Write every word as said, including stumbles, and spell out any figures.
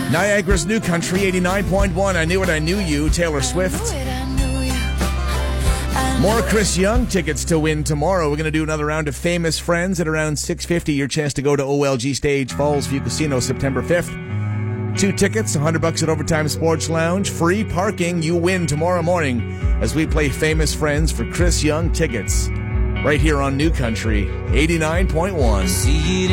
Niagara's New Country, eighty-nine point one. I Knew It, I Knew You, Taylor Swift. More Chris Young tickets to win tomorrow. We're going to do another round of Famous Friends at around six fifty. Your chance to go to O L G Stage Falls View Casino September fifth. Two tickets, one hundred bucks at Overtime Sports Lounge. Free parking. You win tomorrow morning as we play Famous Friends for Chris Young tickets. Right here on New Country, eighty-nine point one.